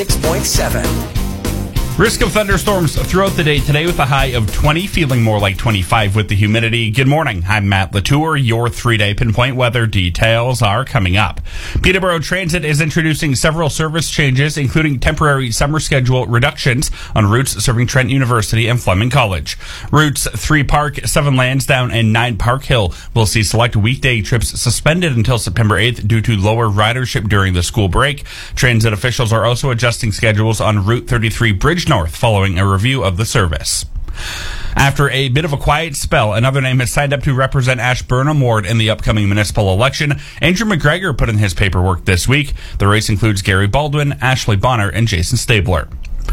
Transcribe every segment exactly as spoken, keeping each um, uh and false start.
six point seven. Risk of thunderstorms throughout the day today with a high of twenty, feeling more like twenty-five with the humidity. Good morning. I'm Matt Latour. Your three-day pinpoint weather details are coming up. Peterborough Transit is introducing several service changes, including temporary summer schedule reductions on routes serving Trent University and Fleming College. Routes three Park, seven Lansdowne, and nine Park Hill will see select weekday trips suspended until September eighth due to lower ridership during the school break. Transit officials are also adjusting schedules on Route thirty-three Bridge North following a review of the service. After a bit of a quiet spell, another name has signed up to represent Ashburnham Ward in the upcoming municipal election. Andrew McGregor put in his paperwork this week. The race includes Gary Baldwin, Ashley Bonner, and Jason Stabler.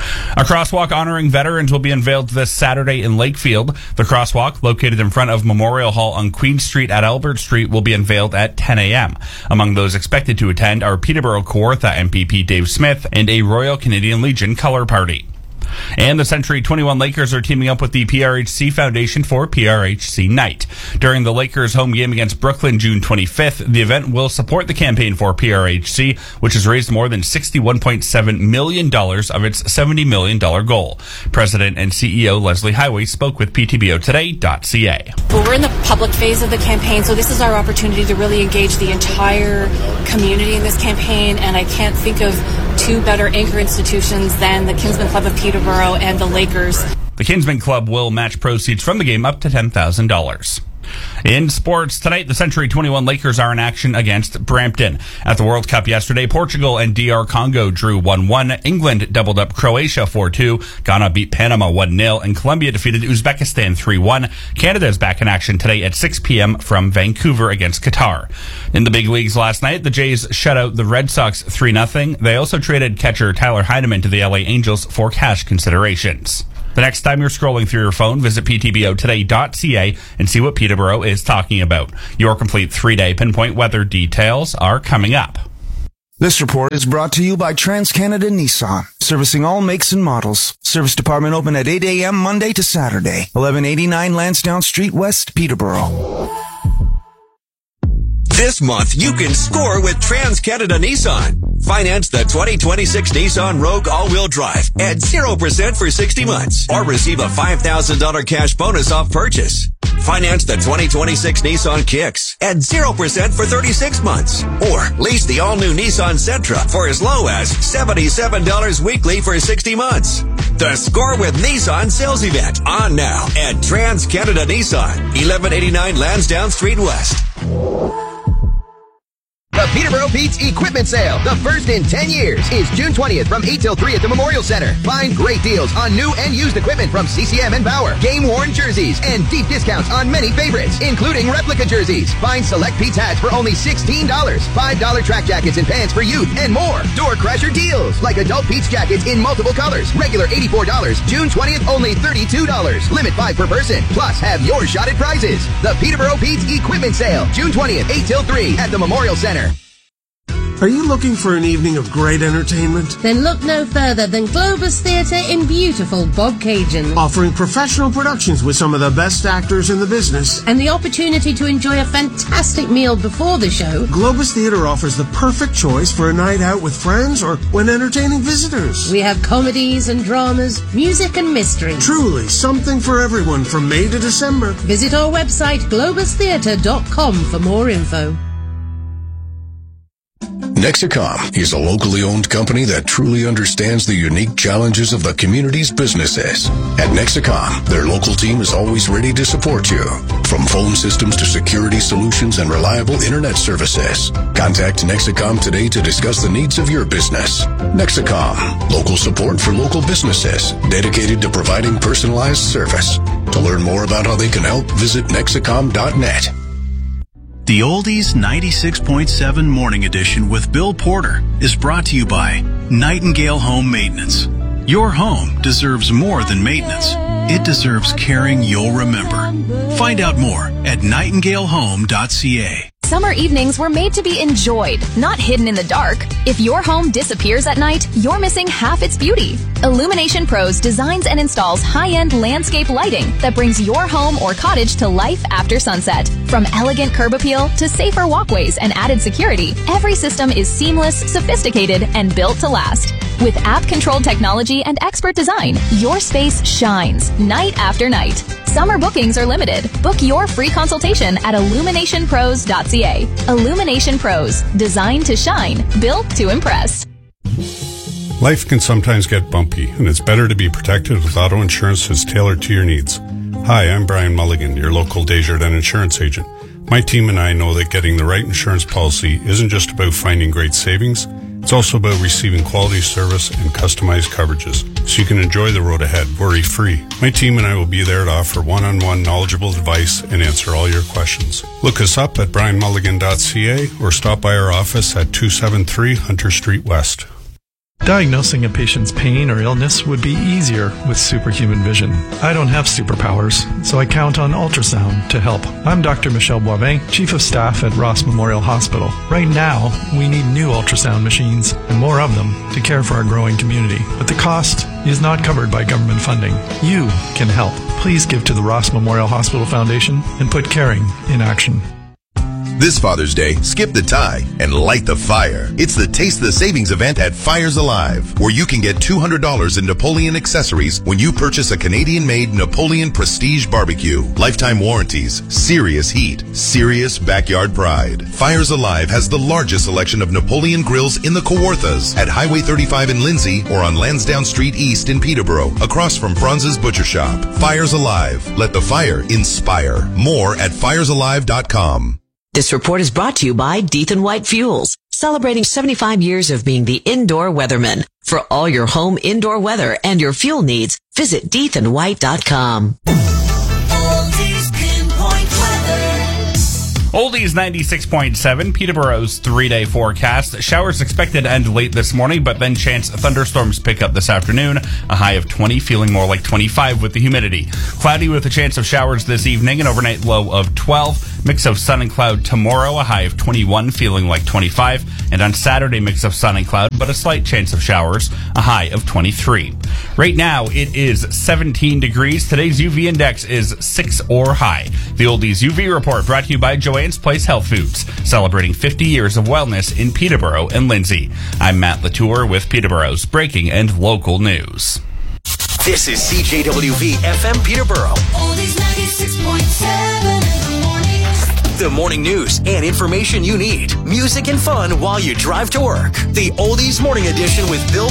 A crosswalk honoring veterans will be unveiled this Saturday in Lakefield. The crosswalk, located in front of Memorial Hall on Queen Street at Albert Street, will be unveiled at ten a.m. Among those expected to attend are Peterborough Kawartha M P P Dave Smith and a Royal Canadian Legion color party. And the Century twenty-one Lakers are teaming up with the P R H C Foundation for P R H C Night. During the Lakers' home game against Brooklyn June twenty-fifth, the event will support the campaign for P R H C, which has raised more than sixty-one point seven million dollars of its seventy million dollars goal. President and C E O Leslie Highway spoke with P T B O today dot C A. Well, we're in the public phase of the campaign, so this is our opportunity to really engage the entire community in this campaign, and I can't think of two better anchor institutions than the Kinsman Club of Peterborough and the Lakers. The Kinsman Club will match proceeds from the game up to ten thousand dollars. In sports, tonight the Century twenty-one Lakers are in action against Brampton. At the World Cup yesterday, Portugal and D R Congo drew one one. England doubled up Croatia four two. Ghana beat Panama one nil. And Colombia defeated Uzbekistan three one. Canada is back in action today at six p.m. from Vancouver against Qatar. In the big leagues last night, the Jays shut out the Red Sox three nothing. They also traded catcher Tyler Heineman to the L A Angels for cash considerations. The next time you're scrolling through your phone, visit P T B O today dot C A and see what Peterborough is talking about. Your complete three-day pinpoint weather details are coming up. This report is brought to you by TransCanada Nissan, servicing all makes and models. Service department open at eight a.m. Monday to Saturday. eleven eighty-nine Lansdowne Street West, Peterborough. This month, you can score with TransCanada Nissan. Finance the twenty twenty-six Nissan Rogue all-wheel drive at zero percent for sixty months or receive a five thousand dollars cash bonus off purchase. Finance the twenty twenty-six Nissan Kicks at zero percent for thirty-six months or lease the all-new Nissan Sentra for as low as seventy-seven dollars weekly for sixty months. The Score with Nissan sales event on now at TransCanada Nissan, eleven eighty-nine Lansdowne Street West. The Peterborough Pete's Equipment Sale, the first in ten years, is June twentieth from eight till three at the Memorial Center. Find great deals on new and used equipment from C C M and Bauer, game-worn jerseys, and deep discounts on many favorites, including replica jerseys. Find select Pete's hats for only sixteen dollars, five dollars track jackets and pants for youth, and more. Door crasher deals, like adult Pete's jackets in multiple colors. Regular eighty-four dollars, June twentieth only thirty-two dollars. Limit five per person, plus have your shot at prizes. The Peterborough Pete's Equipment Sale, June twentieth, eight till three at the Memorial Center. Are you looking for an evening of great entertainment? Then look no further than Globus Theatre in beautiful Bobcaygeon. Offering professional productions with some of the best actors in the business. And the opportunity to enjoy a fantastic meal before the show. Globus Theatre offers the perfect choice for a night out with friends or when entertaining visitors. We have comedies and dramas, music and mystery. Truly, something for everyone from May to December. Visit our website, globus theatre dot com for more info. Nexicom is a locally owned company that truly understands the unique challenges of the community's businesses. At Nexicom, their local team is always ready to support you. From phone systems to security solutions and reliable internet services. Contact Nexicom today to discuss the needs of your business. Nexicom, local support for local businesses, dedicated to providing personalized service. To learn more about how they can help, visit nexicom dot net. The Oldies ninety-six point seven Morning Edition with Bill Porter is brought to you by Nightingale Home Maintenance. Your home deserves more than maintenance. It deserves caring you'll remember. Find out more at nightingale home dot c a. Summer evenings were made to be enjoyed, not hidden in the dark. If your home disappears at night, you're missing half its beauty. Illumination Pros designs and installs high-end landscape lighting that brings your home or cottage to life after sunset. From elegant curb appeal to safer walkways and added security, every system is seamless, sophisticated, and built to last. With app-controlled technology and expert design, your space shines night after night. Summer bookings are limited. Book your free consultation at illumination pros dot c a. Illumination Pros, designed to shine, built to impress. Life can sometimes get bumpy, and it's better to be protected with auto insurance that's tailored to your needs. Hi, I'm Brian Mulligan, your local Desjardins insurance agent. My team and I know that getting the right insurance policy isn't just about finding great savings. It's also about receiving quality service and customized coverages, so you can enjoy the road ahead worry-free. My team and I will be there to offer one-on-one knowledgeable advice and answer all your questions. Look us up at brian mulligan dot c a or stop by our office at two seventy-three Hunter Street West. Diagnosing a patient's pain or illness would be easier with superhuman vision. I don't have superpowers, so I count on ultrasound to help. I'm Doctor Michelle Boivin, Chief of Staff at Ross Memorial Hospital. Right now, we need new ultrasound machines and more of them to care for our growing community. But the cost is not covered by government funding. You can help. Please give to the Ross Memorial Hospital Foundation and put caring in action. This Father's Day, skip the tie and light the fire. It's the Taste the Savings event at Fires Alive, where you can get two hundred dollars in Napoleon accessories when you purchase a Canadian-made Napoleon Prestige Barbecue. Lifetime warranties, serious heat, serious backyard pride. Fires Alive has the largest selection of Napoleon grills in the Kawarthas at Highway thirty-five in Lindsay or on Lansdowne Street East in Peterborough, across from Franz's Butcher Shop. Fires Alive. Let the fire inspire. More at fires alive dot com. This report is brought to you by Death and White Fuels, celebrating seventy-five years of being the indoor weatherman. For all your home indoor weather and your fuel needs, visit death and white dot com. Oldies ninety-six point seven, Peterborough's three-day forecast. Showers expected to end late this morning, but then chance thunderstorms pick up this afternoon. A high of twenty, feeling more like twenty-five with the humidity. Cloudy with a chance of showers this evening, an overnight low of twelve. Mix of sun and cloud tomorrow, a high of twenty-one, feeling like twenty-five. And on Saturday, mix of sun and cloud, but a slight chance of showers, a high of twenty-three. Right now, it is seventeen degrees. Today's U V index is six or high. The Oldies U V report brought to you by Joanne's Place Health Foods, celebrating fifty years of wellness in Peterborough and Lindsay. I'm Matt Latour with Peterborough's breaking and local news. This is C J W V F M Peterborough. Oldies ninety-six point seven in the morning. The morning news and information you need. Music and fun while you drive to work. The Oldies Morning Edition with Bill